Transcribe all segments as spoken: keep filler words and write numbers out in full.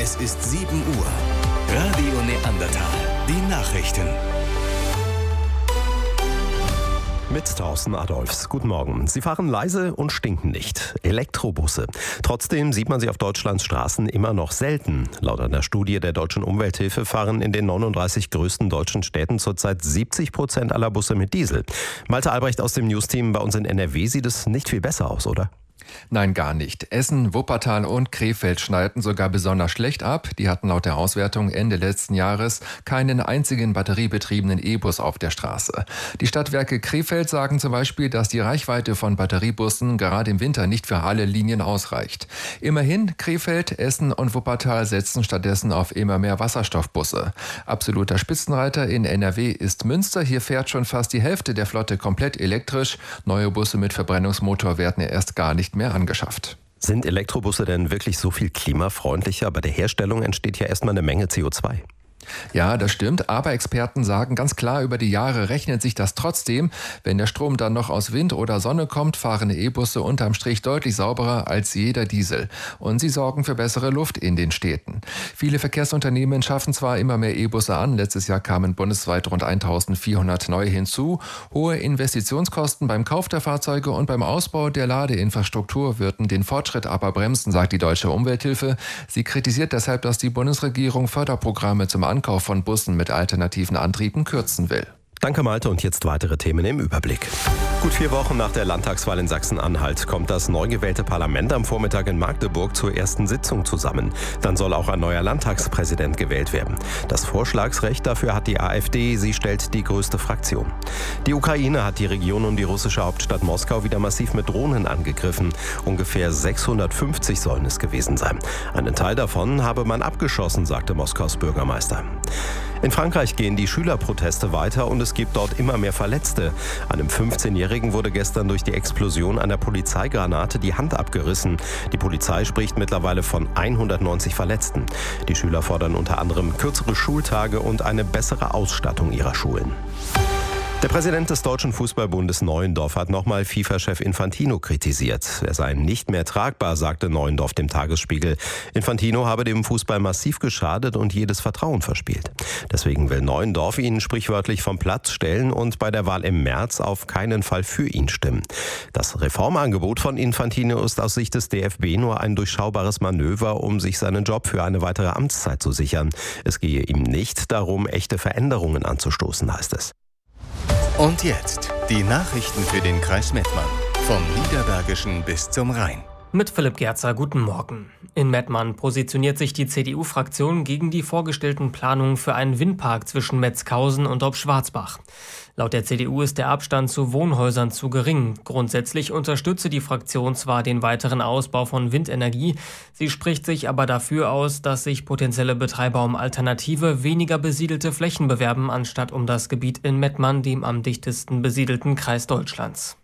Es ist sieben Uhr. Radio Neandertal. Die Nachrichten. Mit Thorsten Adolfs. Guten Morgen. Sie fahren leise und stinken nicht. Elektrobusse. Trotzdem sieht man sie auf Deutschlands Straßen immer noch selten. Laut einer Studie der Deutschen Umwelthilfe fahren in den neununddreißig größten deutschen Städten zurzeit siebzig Prozent aller Busse mit Diesel. Malte Albrecht aus dem Newsteam bei uns in N R W sieht es nicht viel besser aus, oder? Nein, gar nicht. Essen, Wuppertal und Krefeld schneiden sogar besonders schlecht ab. Die hatten laut der Auswertung Ende letzten Jahres keinen einzigen batteriebetriebenen E-Bus auf der Straße. Die Stadtwerke Krefeld sagen zum Beispiel, dass die Reichweite von Batteriebussen gerade im Winter nicht für alle Linien ausreicht. Immerhin, Krefeld, Essen und Wuppertal setzen stattdessen auf immer mehr Wasserstoffbusse. Absoluter Spitzenreiter in N R W ist Münster. Hier fährt schon fast die Hälfte der Flotte komplett elektrisch. Neue Busse mit Verbrennungsmotor werden ja erst gar nicht mehr angeschafft. Sind Elektrobusse denn wirklich so viel klimafreundlicher? Bei der Herstellung entsteht ja erstmal eine Menge C O zwei. Ja, das stimmt, aber Experten sagen ganz klar, über die Jahre rechnet sich das trotzdem. Wenn der Strom dann noch aus Wind oder Sonne kommt, fahren E-Busse unterm Strich deutlich sauberer als jeder Diesel. Und sie sorgen für bessere Luft in den Städten. Viele Verkehrsunternehmen schaffen zwar immer mehr E-Busse an, letztes Jahr kamen bundesweit rund eintausendvierhundert neue hinzu. Hohe Investitionskosten beim Kauf der Fahrzeuge und beim Ausbau der Ladeinfrastruktur würden den Fortschritt aber bremsen, sagt die Deutsche Umwelthilfe. Sie kritisiert deshalb, dass die Bundesregierung Förderprogramme zum Ankauf von Bussen mit alternativen Antrieben kürzen will. Danke Malte und jetzt weitere Themen im Überblick. Gut vier Wochen nach der Landtagswahl in Sachsen-Anhalt kommt das neu gewählte Parlament am Vormittag in Magdeburg zur ersten Sitzung zusammen. Dann soll auch ein neuer Landtagspräsident gewählt werden. Das Vorschlagsrecht dafür hat die AfD, sie stellt die größte Fraktion. Die Ukraine hat die Region um die russische Hauptstadt Moskau wieder massiv mit Drohnen angegriffen. Ungefähr sechshundertfünfzig sollen es gewesen sein. Einen Teil davon habe man abgeschossen, sagte Moskaus Bürgermeister. In Frankreich gehen die Schülerproteste weiter und es gibt dort immer mehr Verletzte. Einem fünfzehnjährigen wurde gestern durch die Explosion einer Polizeigranate die Hand abgerissen. Die Polizei spricht mittlerweile von hundertneunzig Verletzten. Die Schüler fordern unter anderem kürzere Schultage und eine bessere Ausstattung ihrer Schulen. Der Präsident des Deutschen Fußballbundes Neuendorf hat nochmal FIFA-Chef Infantino kritisiert. Er sei nicht mehr tragbar, sagte Neuendorf dem Tagesspiegel. Infantino habe dem Fußball massiv geschadet und jedes Vertrauen verspielt. Deswegen will Neuendorf ihn sprichwörtlich vom Platz stellen und bei der Wahl im März auf keinen Fall für ihn stimmen. Das Reformangebot von Infantino ist aus Sicht des D F B nur ein durchschaubares Manöver, um sich seinen Job für eine weitere Amtszeit zu sichern. Es gehe ihm nicht darum, echte Veränderungen anzustoßen, heißt es. Und jetzt die Nachrichten für den Kreis Mettmann. Vom Niederbergischen bis zum Rhein. Mit Philipp Gerzer, guten Morgen. In Mettmann positioniert sich die C D U-Fraktion gegen die vorgestellten Planungen für einen Windpark zwischen Metzkausen und Obschwarzbach. Laut der C D U ist der Abstand zu Wohnhäusern zu gering. Grundsätzlich unterstütze die Fraktion zwar den weiteren Ausbau von Windenergie, sie spricht sich aber dafür aus, dass sich potenzielle Betreiber um alternative, weniger besiedelte Flächen bewerben, anstatt um das Gebiet in Mettmann, dem am dichtesten besiedelten Kreis Deutschlands.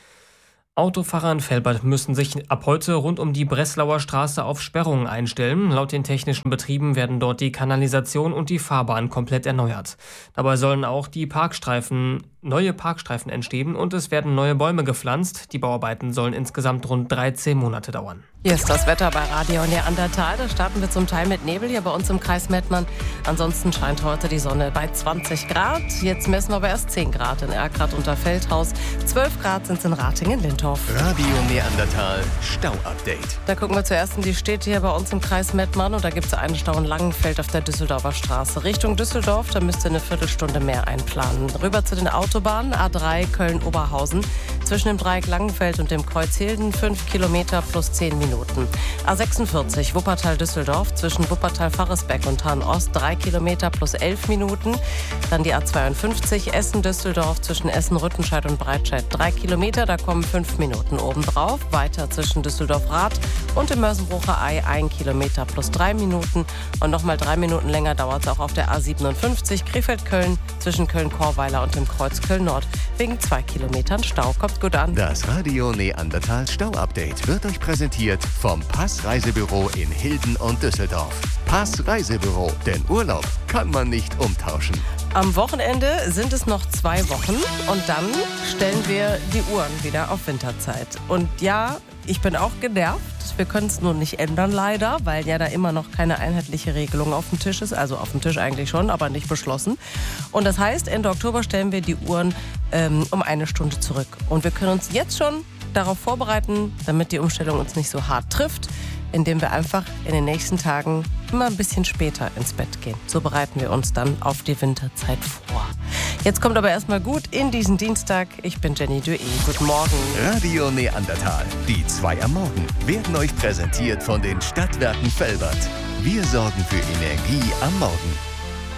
Autofahrer in Velbert müssen sich ab heute rund um die Breslauer Straße auf Sperrungen einstellen. Laut den technischen Betrieben werden dort die Kanalisation und die Fahrbahn komplett erneuert. Dabei sollen auch die Parkstreifen, neue Parkstreifen entstehen und es werden neue Bäume gepflanzt. Die Bauarbeiten sollen insgesamt rund dreizehn Monate dauern. Hier ist das Wetter bei Radio Neandertal. Da starten wir zum Teil mit Nebel hier bei uns im Kreis Mettmann. Ansonsten scheint heute die Sonne bei zwanzig Grad. Jetzt messen wir aber erst zehn Grad in Erkrath unter Feldhaus. zwölf Grad sind es in Ratingen-Lindorf. Radio Neandertal Stau-Update. Da gucken wir zuerst in die Städte hier bei uns im Kreis Mettmann. Und da gibt es einen Stau in Langenfeld auf der Düsseldorfer Straße. Richtung Düsseldorf, da müsst ihr eine Viertelstunde mehr einplanen. Rüber zu den Autobahnen. A drei Köln-Oberhausen. Zwischen dem Dreieck Langenfeld und dem Kreuz Hilden fünf Kilometer plus zehn Minuten. A sechsundvierzig Wuppertal-Düsseldorf zwischen Wuppertal-Farresbeck und Hahn-Ost drei Kilometer plus elf Minuten. Dann die A zweiundfünfzig Essen-Düsseldorf zwischen Essen-Rüttenscheid und Breitscheid drei Kilometer, da kommen fünf Minuten obendrauf. Weiter zwischen Düsseldorf-Rath und dem Mörsenbrucher Ei ein Kilometer plus drei Minuten. Und nochmal drei Minuten länger dauert es auch auf der A siebenundfünfzig Krefeld-Köln zwischen Köln-Korweiler und dem Kreuz Köln-Nord wegen zwei Kilometern Stau. Kommt gut an. Das Radio Neandertal Stau-Update wird euch präsentiert vom Pass Reisebüro in Hilden und Düsseldorf. Pass Reisebüro, denn Urlaub kann man nicht umtauschen. Am Wochenende sind es noch zwei Wochen und dann stellen wir die Uhren wieder auf Winterzeit. Und ja, ich bin auch genervt. Wir können es nur nicht ändern, leider, weil ja da immer noch keine einheitliche Regelung auf dem Tisch ist. Also auf dem Tisch eigentlich schon, aber nicht beschlossen. Und das heißt, Ende Oktober stellen wir die Uhren ähm, um eine Stunde zurück. Und wir können uns jetzt schon darauf vorbereiten, damit die Umstellung uns nicht so hart trifft, indem wir einfach in den nächsten Tagen immer ein bisschen später ins Bett gehen. So bereiten wir uns dann auf die Winterzeit vor. Jetzt kommt aber erstmal gut in diesen Dienstag. Ich bin Jenny Dueh. Guten Morgen. Radio Neandertal, die zwei am Morgen, werden euch präsentiert von den Stadtwerken Velbert. Wir sorgen für Energie am Morgen.